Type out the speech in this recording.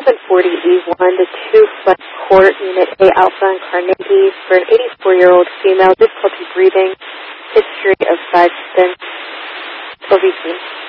1140E1 to 2 Flex Court, Unit A Alpha in Carnegie, for an 84-year-old female, difficulty breathing, history of 5 stents, OVC.